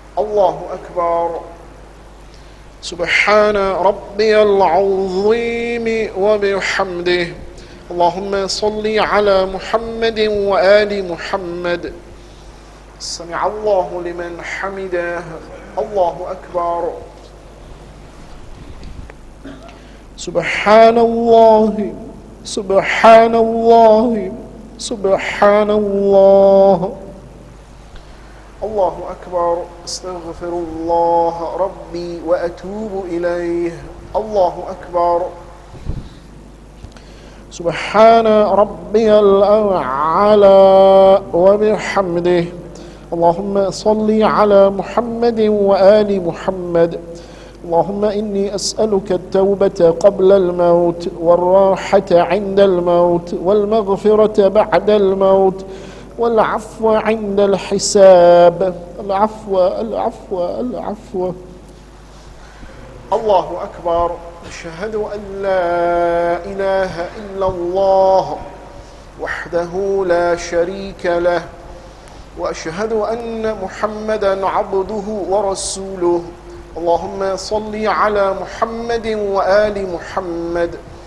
الله أكبر. سبحان ربي العظيم وبحمده. اللهم صل على محمد وآل محمد. سمع الله لمن حمده. الله أكبر. سبحان الله سبحان الله سبحان الله. الله أكبر. استغفر الله ربي وأتوب إليه. الله أكبر. سبحان ربي الأعلى وبحمده. اللهم صل على محمد وآل محمد. اللهم إني أسألك التوبة قبل الموت والراحة عند الموت والمغفرة بعد الموت والعفو عند الحساب. العفو العفو العفو. الله أكبر. أشهد أن لا إله إلا الله وحده لا شريك له، وأشهد أن محمدا عبده ورسوله. اللهم صل على محمد وآل محمد